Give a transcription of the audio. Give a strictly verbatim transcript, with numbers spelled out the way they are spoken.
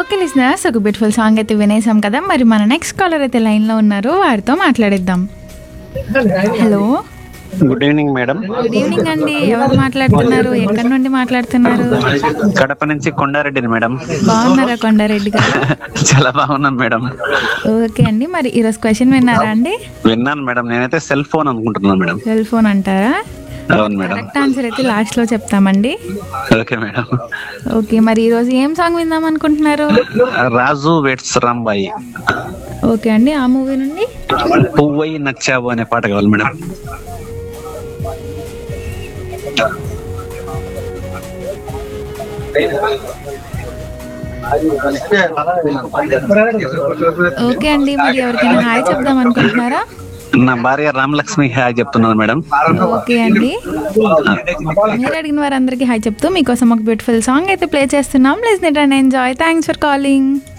Okay listeners, ఒక beautiful song అయితే వినేసాం కదా. మరి మన నెక్స్ట్ కాలర్ అయితే లైన్లో ఉన్నారు, వారితో మాట్లాడిద్దాం. Hello, good evening madam. Good evening అండి. ఎవరు మాట్లాడుతున్నారు? ఎక్కడి నుండి మాట్లాడుతున్నారు? కడప నుంచి కొండారెడ్డిని మేడం. బాగున్నారా కొండారెడ్డి గారు? చాలా బాగున్నాను మేడం. ఓకే అండి, మరి ఈరోజు క్వశ్చన్ విన్నారా అండి? విన్నాను మేడం. నేనైతే సెల్ ఫోన్ అనుకుంటున్నాను మేడం. సెల్ ఫోన్ అంటారా? అవును మేడం. కరెక్ట్ ఆన్సర్ అయితే లాస్ట్ లో చెప్తామండి. Okay madam. ఓకే, మరి ఈరోజు ఏం సాంగ్ విందాం అనుకుంటున్నారు? రాజు వెట్స్ రాంబాయి. ఓకే అండి, ఆ మూవీ నుండి పువ్వై నచ్చావు అనే పాట కావాలి మేడం. ఓకే అండి, మరి ఎవరికైనా హాయ్ చెప్దాం అనుకుంటున్నారా? నా భార్య రామలక్ష్మి హాయ్ చెప్తున్నాను మేడం. ఓకే అండి, మీరు అడిగిన వారందరికీ హాయ్ చెప్తూ మీకోసం ఒక బ్యూటిఫుల్ సాంగ్ అయితే ప్లే చేస్తున్నాం. Listen it and enjoy. Thanks for calling.